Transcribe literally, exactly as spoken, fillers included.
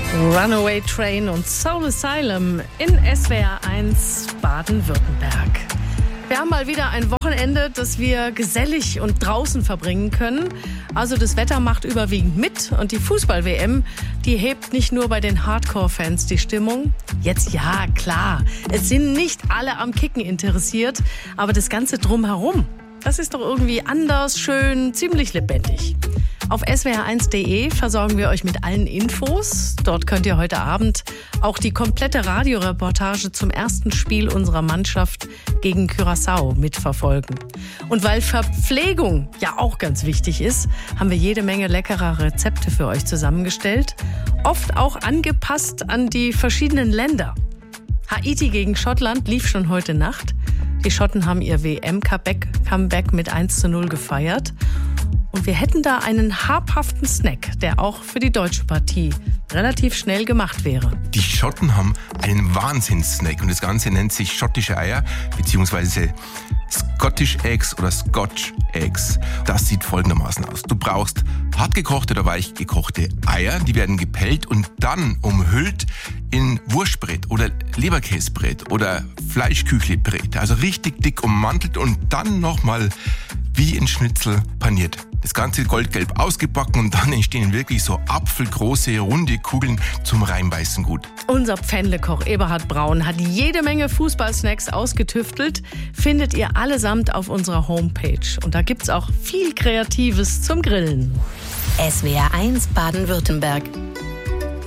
Runaway Train und Soul Asylum in S W R eins Baden-Württemberg. Wir haben mal wieder ein Wochenende, das wir gesellig und draußen verbringen können. Also das Wetter macht überwiegend mit und die Fußball-W M, die hebt nicht nur bei den Hardcore-Fans die Stimmung. Jetzt ja, klar, es sind nicht alle am Kicken interessiert, aber das Ganze drumherum, das ist doch irgendwie anders, schön, ziemlich lebendig. Auf S W R eins punkt de versorgen wir euch mit allen Infos. Dort könnt ihr heute Abend auch die komplette Radioreportage zum ersten Spiel unserer Mannschaft gegen Curaçao mitverfolgen. Und weil Verpflegung ja auch ganz wichtig ist, haben wir jede Menge leckerer Rezepte für euch zusammengestellt. Oft auch angepasst an die verschiedenen Länder. Haiti gegen Schottland lief schon heute Nacht. Die Schotten haben ihr W M-Comeback mit eins zu null gefeiert. Und wir hätten da einen habhaften Snack, der auch für die deutsche Partie relativ schnell gemacht wäre. Die Schotten haben einen Wahnsinnssnack und das Ganze nennt sich schottische Eier bzw. Scottish Eggs oder Scotch Eggs. Das sieht folgendermaßen aus. Du brauchst hartgekochte oder weich gekochte Eier, die werden gepellt und dann umhüllt in Wurstbrett oder Leberkäsebrett oder Fleischküchlebrett. Also richtig dick ummantelt und dann nochmal wie in Schnitzel paniert. Das Ganze goldgelb ausgebacken und dann entstehen wirklich so apfelgroße, runde Kugeln zum Reinbeißen gut. Unser Pfändlekoch Eberhard Braun hat jede Menge Fußballsnacks ausgetüftelt. Findet ihr allesamt auf unserer Homepage. Und da gibt's auch viel Kreatives zum Grillen. S W R eins Baden-Württemberg.